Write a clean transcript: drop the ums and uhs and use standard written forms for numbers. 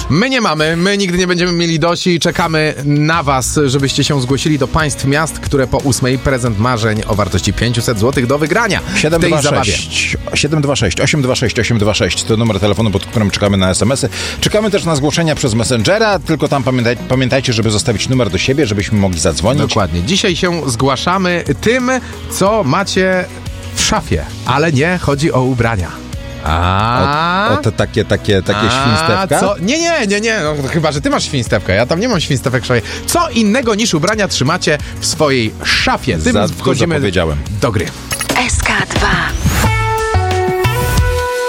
My nie mamy, my nigdy nie będziemy mieli dość i czekamy na was, żebyście się zgłosili do państw miast, które po 8 prezent marzeń o wartości 500 zł do wygrania w tej zabawie. 726 826 826 to numer telefonu, pod którym czekamy na SMS-y. Czekamy też na zgłoszenia przez Messengera, tylko tam pamiętajcie, żeby zostawić numer do siebie, żebyśmy mogli zadzwonić. Dokładnie. Dzisiaj się zgłaszamy tym, co macie w szafie, ale nie chodzi o ubrania. O te takie świństewka? Co? Nie. No, chyba, że ty masz świństewkę. Ja tam nie mam świństewek w szafie. Co innego niż ubrania trzymacie w swojej szafie? Tym wchodzimy powiedziałem. do gry. SK2